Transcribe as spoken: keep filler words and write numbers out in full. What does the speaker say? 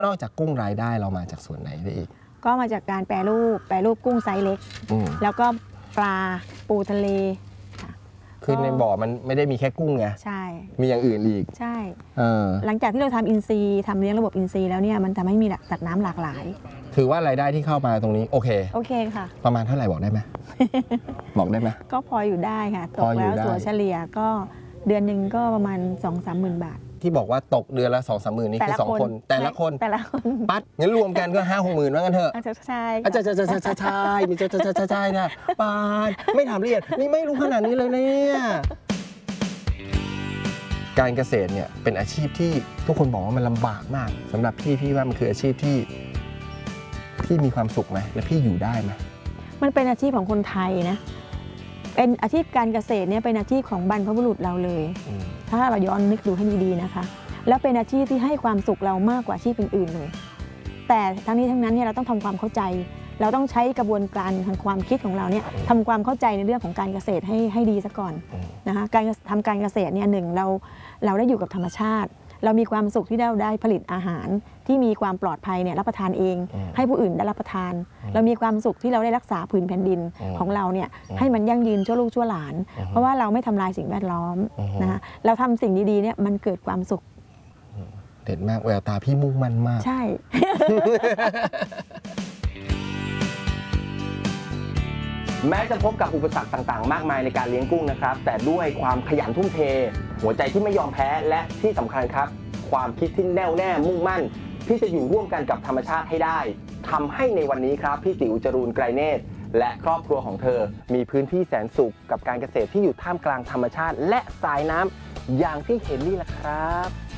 นอกจากกุ้งรายได้เรามาจากส่วนไหนได้อีกก็มาจากการแปรรูปแปรรูปกุ้งไซส์เล็กแล้วก็ปลาปูทะเลคือในบ่อมันไม่ได้มีแค่กุ้งไงใช่มีอย่างอื่นอีกใช่หลังจากที่เราทำอินทรีย์ทำเลี้ยงระบบอินทรีย์แล้วเนี่ยมันทำให้มีสัตว์น้ำหลากหลายถือว่ารายได้ที่เข้ามาตรงนี้โอเคโอเคค่ะประมาณเท่าไหร่บอกได้ไหม บอกได้ไหมก็พออยู่ได้ค่ะตกแล้วตัวเฉลี่ยก็เดือนหนึ่งก็ประมาณ สองถึงสามหมื่น บาทที่บอกว่าตกเดือนละสองสามหมื่นนี่คือสองคนแต่ละคนแต่ละคนปั๊ดงั้นรวมกันก็ห้าหกหมื่นว่างั้นเถอะอาจจะใช่อาจจะจะจะจะใช่มีจะจะจะใช่นะปาดไม่ถามละเอียดนี่ไม่รู้ขนาดนี้เลยเนี่ยการเกษตรเนี่ยเป็นอาชีพที่ทุกคนบอกว่ามันลำบากมากสำหรับพี่พี่ว่ามันคืออาชีพที่พี่มีความสุขไหมและพี่อยู่ได้ไหมมันเป็นอาชีพของคนไทยนะเป็นอาชีพการเกษตรเนี่ยเป็นอาชีพของบรรพบุรุษเราเลยถ้าเราย้อนนึกดูให้ดีๆนะคะแล้วเป็นอาชีพที่ให้ความสุขเรามากกว่าอาชีพอื่นๆเลยแต่ทั้งนี้ทั้งนั้นเนี่ยเราต้องทำความเข้าใจเราต้องใช้กระบวนการทางความคิดของเราเนี่ยทำความเข้าใจในเรื่องของการเกษตรให้ให้ดีซะก่อนนะคะการทำการเกษตรเนี่ยหนึ่งเราเราได้อยู่กับธรรมชาติเรามีความสุขที่เราได้ผลิตอาหารที่มีความปลอดภัยเนี่ยรับประทานเองให้ผู้อื่นได้รับประทานเรามีความสุขที่เราได้รักษาผืนแผ่นดินของเราเนี่ยให้มันยั่งยืนชั่วลูกชั่วหลานเพราะว่าเราไม่ทำลายสิ่งแวดล้อมนะคะเราทำสิ่งดีๆเนี่ยมันเกิดความสุขเด็ดมากแววตาพี่มุ่งมั่นมากใช่แม้จะพบกับอุปสรรคต่างๆมากมายในการเลี้ยงกุ้งนะครับแต่ด้วยความขยันทุ่มเทหัวใจที่ไม่ยอมแพ้และที่สำคัญครับความคิดที่แน่วแน่มุ่งมั่นที่จะอยู่ร่วมกันกับธรรมชาติให้ได้ทำให้ในวันนี้ครับพี่ติ๋วจรูนไกรเนตรและครอบครัวของเธอมีพื้นที่แสนสุขกับการเกษตรที่อยู่ท่ามกลางธรรมชาติและสายน้ำอย่างที่เห็นนี่แหละครับ